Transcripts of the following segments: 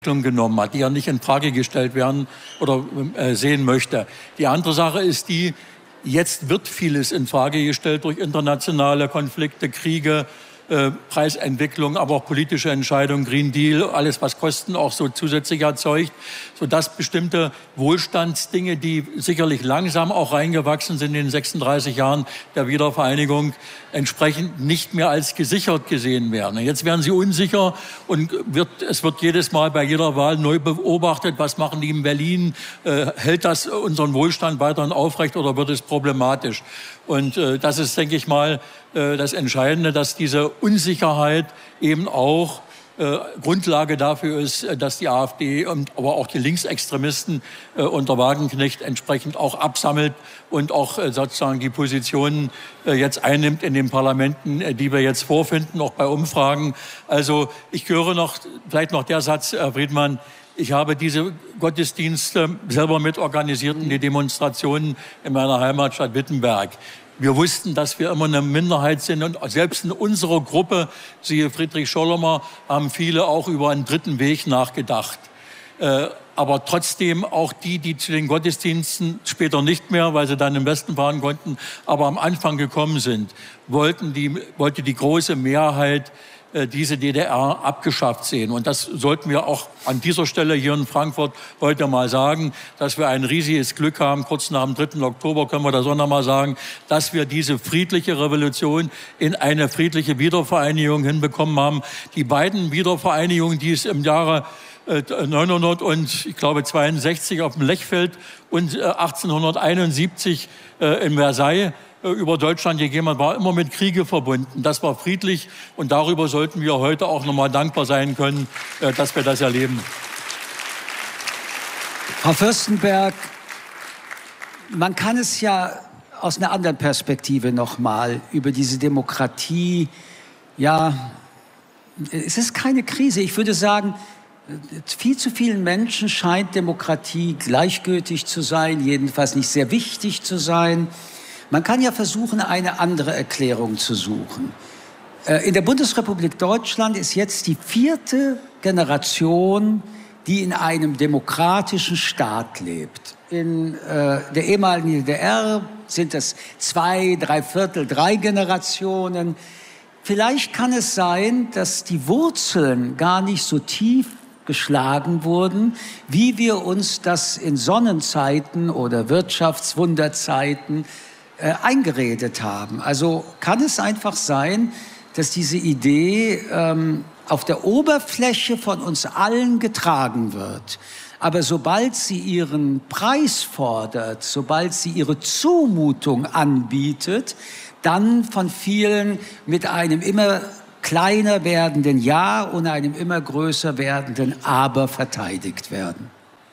genommen hat, die er nicht in Frage gestellt werden oder sehen möchte. Die andere Sache ist die, jetzt wird vieles in Frage gestellt durch internationale Konflikte, Kriege, Preisentwicklung, aber auch politische Entscheidungen, Green Deal, alles, was Kosten auch so zusätzlich erzeugt, sodass bestimmte Wohlstandsdinge, die sicherlich langsam auch reingewachsen sind in den 36 Jahren der Wiedervereinigung, entsprechend nicht mehr als gesichert gesehen werden. Jetzt werden sie unsicher und es wird jedes Mal bei jeder Wahl neu beobachtet, was machen die in Berlin, hält das unseren Wohlstand weiterhin aufrecht oder wird es problematisch? Und das ist, denke ich mal, das Entscheidende, dass diese Unsicherheit eben auch Grundlage dafür ist, dass die AfD und aber auch die Linksextremisten unter Wagenknecht entsprechend auch absammelt und auch sozusagen die Positionen jetzt einnimmt in den Parlamenten, die wir jetzt vorfinden, auch bei Umfragen. Also ich höre vielleicht noch der Satz, Herr Friedmann, ich habe diese Gottesdienste selber mitorganisiert in die Demonstrationen in meiner Heimatstadt Wittenberg. Wir wussten, dass wir immer eine Minderheit sind und selbst in unserer Gruppe, siehe Friedrich Schollomer, haben viele auch über einen dritten Weg nachgedacht. Aber trotzdem auch die zu den Gottesdiensten später nicht mehr, weil sie dann im Westen fahren konnten, aber am Anfang gekommen sind, wollte die große Mehrheit diese DDR abgeschafft sehen. Und das sollten wir auch an dieser Stelle hier in Frankfurt heute mal sagen, dass wir ein riesiges Glück haben. Kurz nach dem 3. Oktober können wir das auch noch mal sagen, dass wir diese friedliche Revolution in eine friedliche Wiedervereinigung hinbekommen haben. Die beiden Wiedervereinigungen, die es im Jahre 900 und ich glaube 62 auf dem Lechfeld und 1871 in Versailles über Deutschland gegeben hat, war immer mit Kriege verbunden. Das war friedlich und darüber sollten wir heute auch noch mal dankbar sein können, dass wir das erleben. Frau Fürstenberg, man kann es ja aus einer anderen Perspektive noch mal über diese Demokratie, ja, es ist keine Krise. Ich würde sagen, viel zu vielen Menschen scheint Demokratie gleichgültig zu sein, jedenfalls nicht sehr wichtig zu sein. Man kann ja versuchen, eine andere Erklärung zu suchen. In der Bundesrepublik Deutschland ist jetzt die 4. Generation, die in einem demokratischen Staat lebt. In der ehemaligen DDR sind es 2, 3/4, 3 Generationen. Vielleicht kann es sein, dass die Wurzeln gar nicht so tief geschlagen wurden, wie wir uns das in Sonnenzeiten oder Wirtschaftswunderzeiten eingeredet haben. Also kann es einfach sein, dass diese Idee auf der Oberfläche von uns allen getragen wird. Aber sobald sie ihren Preis fordert, sobald sie ihre Zumutung anbietet, dann von vielen mit einem immer kleiner werdenden Ja und einem immer größer werdenden Aber verteidigt werden.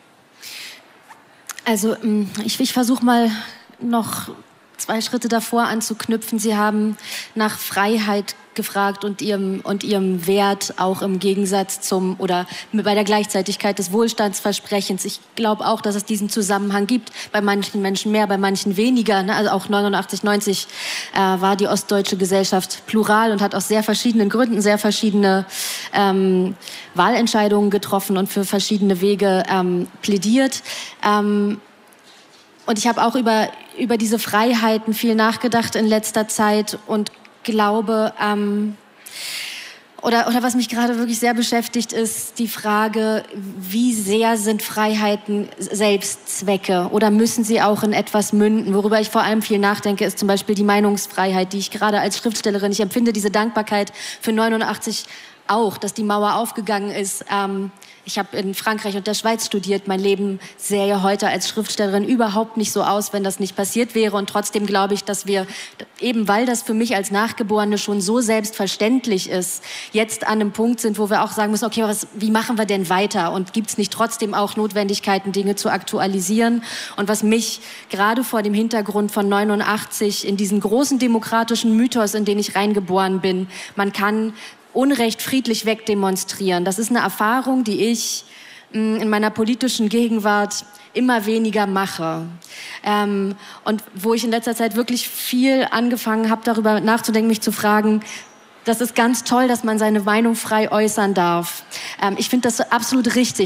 Also ich versuche mal noch 2 Schritte davor anzuknüpfen. Sie haben nach Freiheit gefragt und ihrem Wert auch im Gegensatz bei der Gleichzeitigkeit des Wohlstandsversprechens. Ich glaube auch, dass es diesen Zusammenhang gibt. Bei manchen Menschen mehr, bei manchen weniger. Also auch 89, 90 war die ostdeutsche Gesellschaft plural und hat aus sehr verschiedenen Gründen sehr verschiedene Wahlentscheidungen getroffen und für verschiedene Wege plädiert. Und ich habe auch über diese Freiheiten viel nachgedacht in letzter Zeit und glaube, oder was mich gerade wirklich sehr beschäftigt, ist die Frage, wie sehr sind Freiheiten Selbstzwecke oder müssen sie auch in etwas münden? Worüber ich vor allem viel nachdenke, ist zum Beispiel die Meinungsfreiheit, die ich gerade als Schriftstellerin, ich empfinde diese Dankbarkeit für 89 auch, dass die Mauer aufgegangen ist. Ich habe in Frankreich und der Schweiz studiert. Mein Leben sähe heute als Schriftstellerin überhaupt nicht so aus, wenn das nicht passiert wäre. Und trotzdem glaube ich, dass wir, eben weil das für mich als Nachgeborene schon so selbstverständlich ist, jetzt an einem Punkt sind, wo wir auch sagen müssen, okay, wie machen wir denn weiter? Und gibt es nicht trotzdem auch Notwendigkeiten, Dinge zu aktualisieren? Und was mich gerade vor dem Hintergrund von 89 in diesen großen demokratischen Mythos, in den ich reingeboren bin, man kann Unrecht friedlich wegdemonstrieren. Das ist eine Erfahrung, die ich in meiner politischen Gegenwart immer weniger mache. Und wo ich in letzter Zeit wirklich viel angefangen habe, darüber nachzudenken, mich zu fragen, das ist ganz toll, dass man seine Meinung frei äußern darf. Ich finde das absolut richtig.